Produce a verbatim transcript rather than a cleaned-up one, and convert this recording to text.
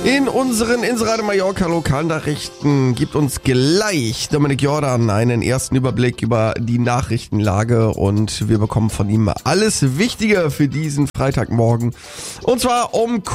In unseren Inserate Mallorca Lokalnachrichten gibt uns gleich Dominik Jordan einen ersten Überblick über die Nachrichtenlage und wir bekommen von ihm alles Wichtige für diesen Freitagmorgen. Und zwar um